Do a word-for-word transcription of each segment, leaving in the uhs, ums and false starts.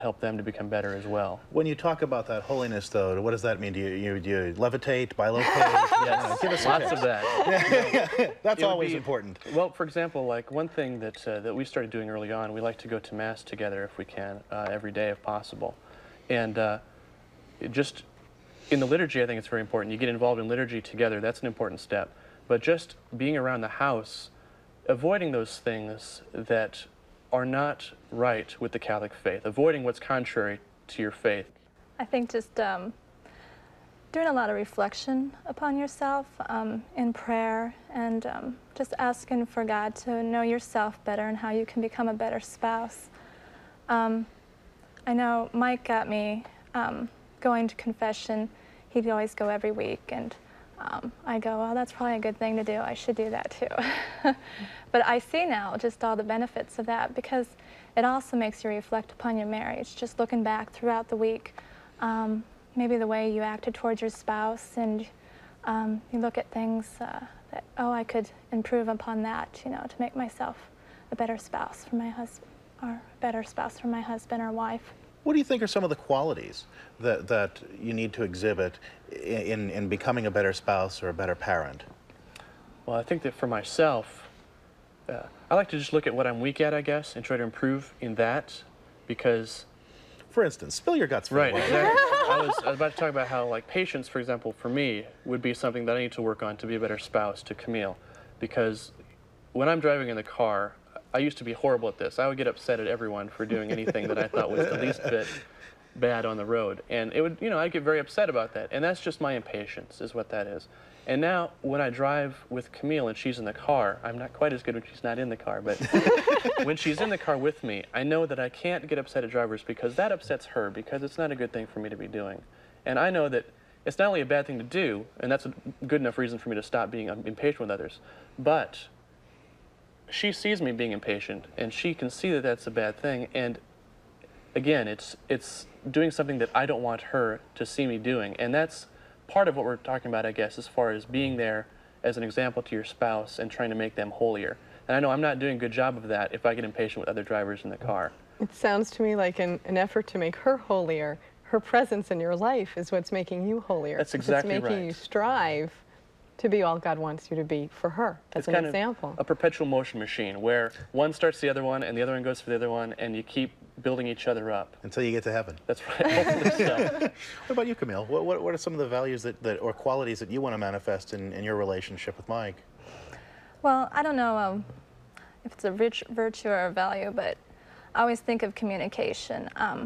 help them to become better as well. When you talk about that holiness, though, what does that mean? Do you, you, do you levitate, bilocate? Yes, uh, give us lots of that. That's It would always be- important. Well, for example, like one thing that uh, that we started doing early on, we like to go to Mass together if we can, uh, every day if possible. And uh, it just in the liturgy, I think it's very important. You get involved in liturgy together, that's an important step. But just being around the house, avoiding those things that are not right with the Catholic faith, avoiding what's contrary to your faith. I think just um, doing a lot of reflection upon yourself um, in prayer, and um, just asking for God to know yourself better and how you can become a better spouse. Um, I know Mike got me um, going to confession. He'd always go every week, and um, I go, well, that's probably a good thing to do. I should do that too. But I see now just all the benefits of that, because it also makes you reflect upon your marriage, just looking back throughout the week, um, maybe the way you acted towards your spouse, and um, you look at things uh, that, oh, I could improve upon that, you know, to make myself a better spouse for my husband, or a better spouse for my husband or wife. What do you think are some of the qualities that, that you need to exhibit in, in becoming a better spouse or a better parent? Well, I think that for myself, uh, I like to just look at what I'm weak at, I guess, and try to improve in that, because... For instance, spill your guts for Right, a while. exactly. I was, I was about to talk about how, like, patience, for example, for me, would be something that I need to work on to be a better spouse to Camille, because when I'm driving in the car, I used to be horrible at this. I would get upset at everyone for doing anything that I thought was the least bit bad on the road. And it would, you know, I'd get very upset about that. And that's just my impatience, is what that is. And now, when I drive with Camille and she's in the car, I'm not quite as good when she's not in the car, but when she's in the car with me, I know that I can't get upset at drivers, because that upsets her, because it's not a good thing for me to be doing. And I know that it's not only a bad thing to do, and that's a good enough reason for me to stop being impatient with others, but she sees me being impatient, and she can see that that's a bad thing. And again, it's it's doing something that I don't want her to see me doing, and that's part of what we're talking about, I guess, as far as being there as an example to your spouse and trying to make them holier. And I know I'm not doing a good job of that if I get impatient with other drivers in the car. It sounds to me like an, an effort to make her holier. Her presence in your life is what's making you holier. That's exactly it's making right. you strive to be all God wants you to be for her. That's It's an kind example. of a perpetual motion machine where one starts the other one and the other one goes for the other one, and you keep building each other up. Until you get to heaven. That's right. Hopefully so. What about you, Camille? What, what, what are some of the values that, that, or qualities that you want to manifest in, in your relationship with Mike? Well, I don't know um, if it's a rich virtue or a value, but I always think of communication. Um,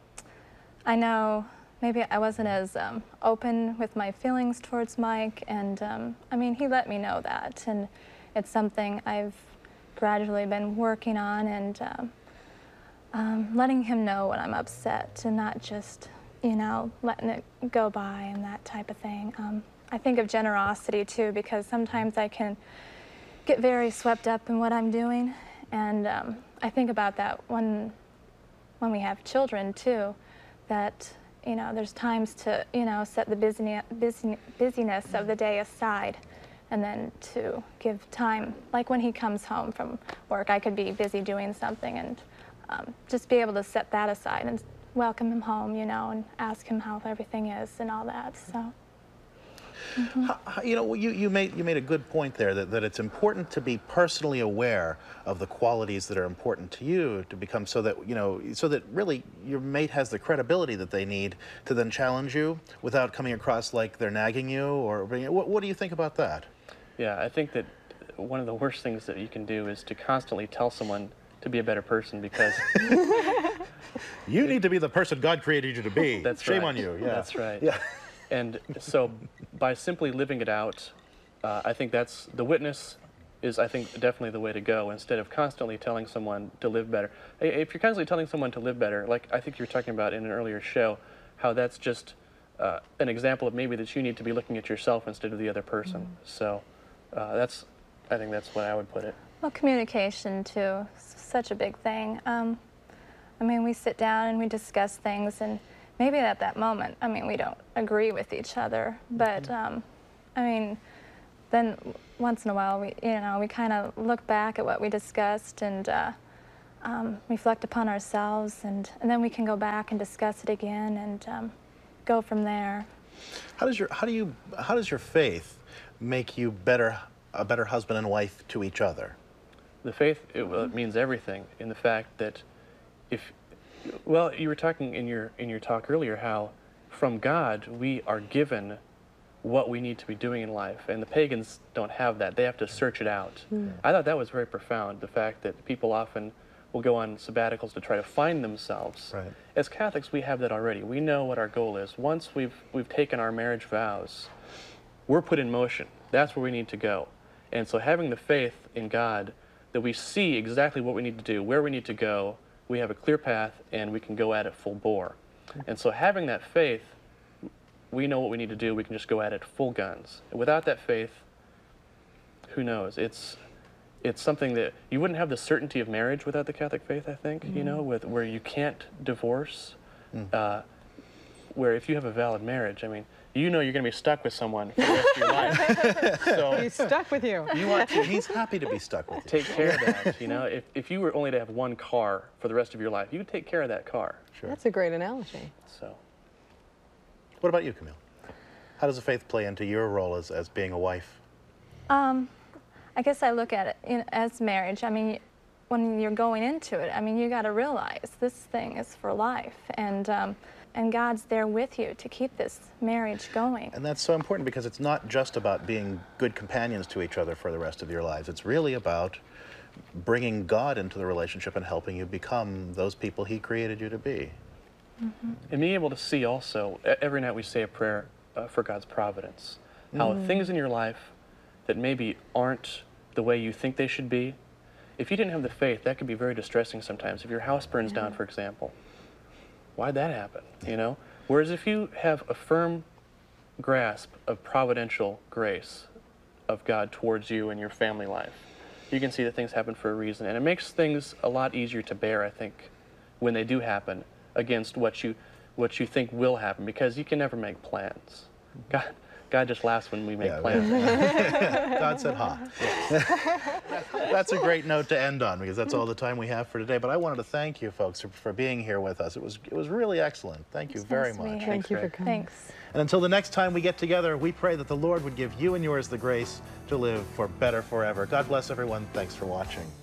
I know maybe I wasn't as um, open with my feelings towards Mike, and um, I mean, he let me know that, and it's something I've gradually been working on, and um, um, letting him know when I'm upset, and not just, you know, letting it go by and that type of thing. Um, I think of generosity too, because sometimes I can get very swept up in what I'm doing, and um, I think about that when when we have children too, that, you know, there's times to, you know, set the busy, busy, busyness of the day aside, and then to give time. Like when he comes home from work, I could be busy doing something, and um, just be able to set that aside and welcome him home, you know, and ask him how everything is and all that. So. Mm-hmm. How, how, you know, you, you, made, you made a good point there, that, that it's important to be personally aware of the qualities that are important to you to become, so that, you know, so that really your mate has the credibility that they need to then challenge you without coming across like they're nagging you, or what, what do you think about that? Yeah, I think that one of the worst things that you can do is to constantly tell someone to be a better person, because you need to be the person God created you to be. That's Shame right. on you. Yeah. That's right. Yeah. And so by simply living it out, uh, I think that's, the witness is, I think, definitely the way to go, instead of constantly telling someone to live better. If you're constantly telling someone to live better, like I think you were talking about in an earlier show, how that's just uh, an example of maybe that you need to be looking at yourself instead of the other person. Mm. So uh, that's, I think that's what I would put it. Well, communication too, is such a big thing. Um, I mean, we sit down and we discuss things, and maybe at that moment, I mean, we don't agree with each other, but um, I mean, then once in a while, we, you know, we kind of look back at what we discussed, and uh, um, reflect upon ourselves, and, and then we can go back and discuss it again and um, go from there. How does your how do you how does your faith make you better a better husband and wife to each other? The faith, it, well, it means everything in the fact that if, well, you were talking in your in your talk earlier how from God we are given what we need to be doing in life, and the pagans don't have that. They have to search it out. Mm. I thought that was very profound, the fact that people often will go on sabbaticals to try to find themselves. Right. As Catholics, we have that already. We know what our goal is. Once we've we've taken our marriage vows, we're put in motion. That's where we need to go. And so having the faith in God that we see exactly what we need to do, where we need to go, we have a clear path, and we can go at it full bore. And so having that faith, we know what we need to do. We can just go at it full guns. And without that faith, who knows? It's it's something that you wouldn't have the certainty of marriage without the Catholic faith, I think, mm. you know, with where you can't divorce, mm. uh, where if you have a valid marriage, I mean, you know you're going to be stuck with someone for the rest of your life. So he's stuck with you. You want to, he's happy to be stuck with you. Take care of that, you know. If, if you were only to have one car for the rest of your life, you would take care of that car. Sure. That's a great analogy. So. What about you, Camille? How does the faith play into your role as, as being a wife? Um, I guess I look at it in, as marriage. I mean, when you're going into it, I mean, you got to realize this thing is for life, and um, and God's there with you to keep this marriage going. And that's so important because it's not just about being good companions to each other for the rest of your lives. It's really about bringing God into the relationship and helping you become those people He created you to be. Mm-hmm. And being able to see also, every night we say a prayer uh, for God's providence. How mm. things in your life that maybe aren't the way you think they should be, if you didn't have the faith, that could be very distressing sometimes. If your house burns yeah. down, for example, why'd that happen, you know? Whereas if you have a firm grasp of providential grace of God towards you and your family life, you can see that things happen for a reason. And it makes things a lot easier to bear, I think, when they do happen, against what you what you think will happen, because you can never make plans. God, God just laughs when we make yeah, plans. God said, ha. That's a great note to end on, because that's all the time we have for today. But I wanted to thank you folks for, for being here with us. It was it was really excellent. Thank you it's very nice much. Thank Thanks, you for Greg. coming. Thanks. And until the next time we get together, we pray that the Lord would give you and yours the grace to live for better forever. God bless everyone. Thanks for watching.